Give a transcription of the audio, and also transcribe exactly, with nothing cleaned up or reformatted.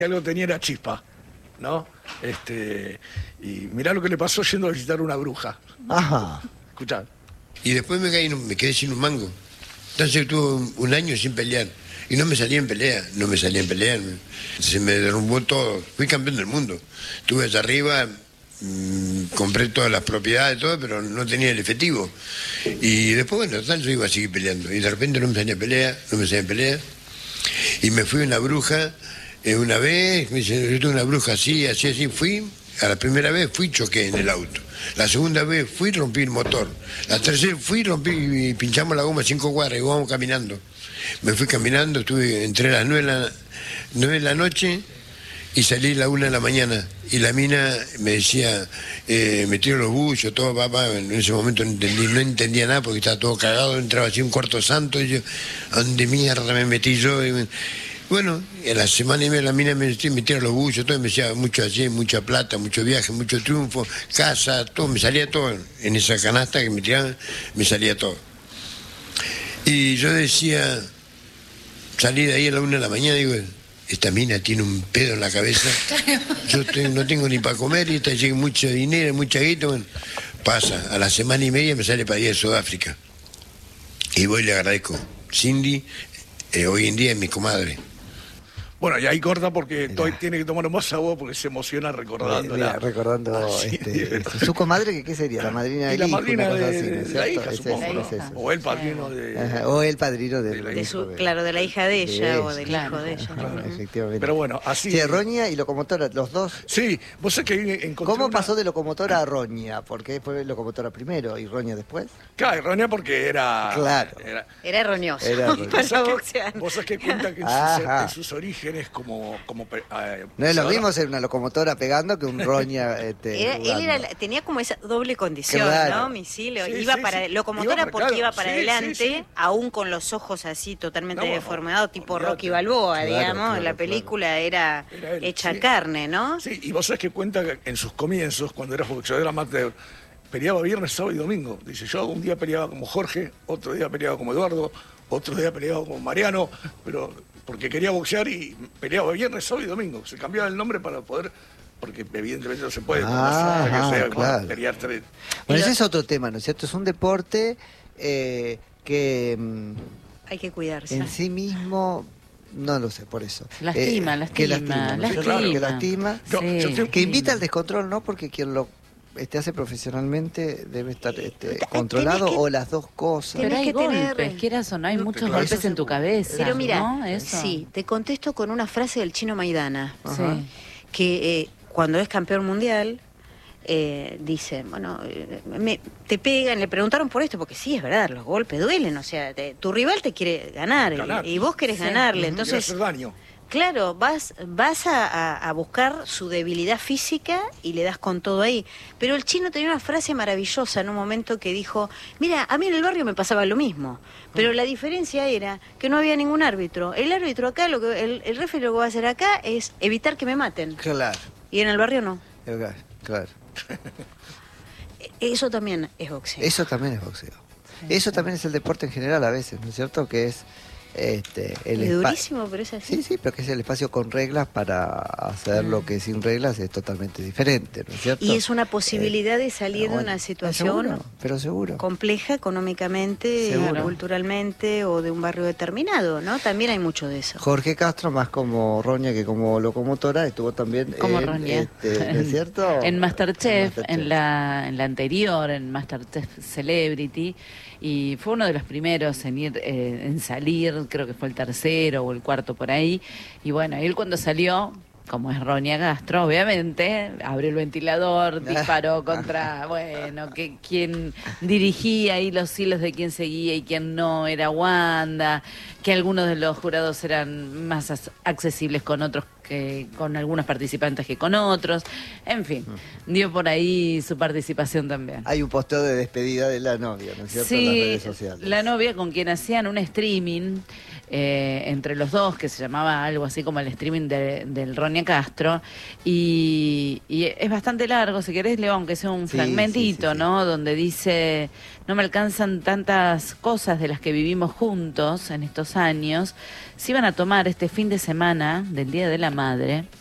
algo tenía era chispa, ¿no? Este, y mirá lo que le pasó yendo a visitar una bruja. Ajá. Escuchá. Y después me, caí, me quedé sin un mango. Entonces estuve un año sin pelear. Y no me salía en pelea, no me salía en pelea. Se me derrumbó todo. Fui campeón del mundo. Estuve allá arriba, mmm, compré todas las propiedades, todo, pero no tenía el efectivo. Y después, bueno, tal, yo iba a seguir peleando. Y de repente no me salía en pelea, no me salía en pelea. Y me fui a una bruja, eh, una vez, me dice, yo tuve una bruja así, así, así. Fui, a la primera vez fui, choqué en el auto. La segunda vez fui, rompí el motor. La tercera fui, rompí y pinchamos la goma cinco cuadras y vamos caminando. Me fui caminando, estuve entre las nueve de la, nueve de la noche y salí a la una de la mañana. Y la mina me decía, eh, me tiro los bullos, todo, papá. En ese momento no, entendí, no entendía nada porque estaba todo cagado, entraba así un cuarto santo y yo, ¿a dónde mierda me metí yo? Y me, bueno, en la semana y media la mina me, me tira los bullos, todo, me decía mucho allí, mucha plata, mucho viaje, mucho triunfo, casa, todo, me salía todo. En esa canasta que me tiraban, me salía todo. Y yo decía, salí de ahí a la una de la mañana y digo, esta mina tiene un pedo en la cabeza, yo te, no tengo ni para comer y esta llega mucho dinero, mucha guita, bueno, pasa, a la semana y media me sale para ir a Sudáfrica. Y voy y le agradezco. Cindy, eh, hoy en día es mi comadre. Bueno, y ahí corta porque Toy tiene que tomar más agua porque se emociona recordando. Mira, recordando ah, sí, este, este, su comadre, ¿qué sería? La madrina del la hijo, madrina una cosa de, así, ¿no es de la cierto? hija, Es supongo, eso, ¿no? es eso. O el padrino de... Ajá, o el padrino de, de, la de hijo su... de... Claro, de la hija de ella de o del claro, hijo de ella. Claro, Uh-huh. efectivamente. Pero bueno, así... Sí, Roña y Locomotora, los dos. Sí, vos sabés que encontré ¿Cómo una... pasó de Locomotora a Roña? ¿Por qué fue Locomotora primero y Roña después? Claro, errónea porque era... Claro. Era, Era erroneoso. Era erroneoso. Para boxear. vos sabés que cuenta que en sus, en sus orígenes como... como eh, no es lo mismo ser una locomotora pegando que un Roña este, era, él era, tenía como esa doble condición, claro. ¿no? Misilio. Sí, iba sí, para sí. locomotora Iba para, porque claro, iba para sí, adelante, sí, sí. aún con los ojos así totalmente No, deformados, tipo olvidate. Rocky Balboa, Claro, digamos. claro, la película claro. era, Era él, hecha sí. carne, ¿no? Sí, y vos sabés que cuenta que en sus comienzos, cuando era boxeador amateur, peleaba viernes, sábado y domingo. Dice, yo un día peleaba como Jorge, otro día peleaba como Eduardo, otro día peleaba como Mariano, pero porque quería boxear y peleaba viernes, sábado y domingo. Se cambiaba el nombre para poder, porque evidentemente no se puede, Ah, no se, que sea, claro. pelear tres. Bueno, ese es otro tema, ¿no es cierto? Es un deporte eh, que mm, Hay que cuidarse. en sí mismo... No lo sé, por eso. Lastima, Eh, lastima, que lastima, ¿no es cierto? lastima. Que lastima. No, Sí. yo tengo- Que invita al descontrol, ¿no? Porque quien lo este, hace profesionalmente debe estar este, Tenés controlado que- o las dos cosas. Pero Tenés hay que tener- golpes, quieras o no, hay No, muchos claro, golpes eso en tu seguro. cabeza. Pero mira, ¿no? Eso. sí, te contesto con una frase del Chino Maidana, Sí. que eh, cuando es campeón mundial, eh, dice, bueno, eh, me- te pegan, le preguntaron por esto, porque sí, es verdad, los golpes duelen, o sea, te- tu rival te quiere ganar, Ganar. Y, y vos querés Sí. ganarle, Quiere entonces... hacer daño. Claro, vas, vas a, a- a buscar su debilidad física y le das con todo ahí. Pero el Chino tenía una frase maravillosa en un momento que dijo, mira, a mí en el barrio me pasaba lo mismo, pero la diferencia era que no había ningún árbitro. El árbitro acá, lo que, el, el referee lo que va a hacer acá es evitar que me maten. Claro, Y en el barrio no. claro, claro. Eso también es boxeo. Eso también es boxeo. Eso también es el deporte en general a veces, ¿no es cierto? Que es este el Es espa- durísimo, pero es así. Sí, sí, pero que es el espacio con reglas para hacer lo que sin reglas es totalmente diferente, ¿no es cierto? Y es una posibilidad de salir bueno, de una pero situación seguro, pero seguro. compleja económicamente, Seguro. culturalmente o de un barrio determinado, ¿no? También hay mucho de eso. Jorge Castro, más como Roña que como locomotora, estuvo también Como en, Roña. este, ¿no es cierto? En Masterchef, En en la, en la anterior, en Masterchef Celebrity, y fue uno de los primeros en ir, eh, en salir, creo que fue el tercero o el cuarto por ahí, y bueno, él cuando salió, como es Roña Castro, obviamente, abrió el ventilador, disparó contra, bueno, que quien dirigía ahí los hilos de quién seguía y quién no, era Wanda, que algunos de los jurados eran más as- accesibles con otros que con algunos participantes que con otros, en fin, dio por ahí su participación también. Hay un posteo de despedida de la novia, ¿no es cierto? En las Sí, redes sociales. la novia con quien hacían un streaming eh, entre los dos, que se llamaba algo así como el streaming de- del Roña Castro, y, y es bastante largo, si querés leo aunque sea un Sí, fragmentito, sí, sí, sí. ¿no? Donde dice, no me alcanzan tantas cosas de las que vivimos juntos en estos años, si iban a tomar este fin de semana del Día de la madre.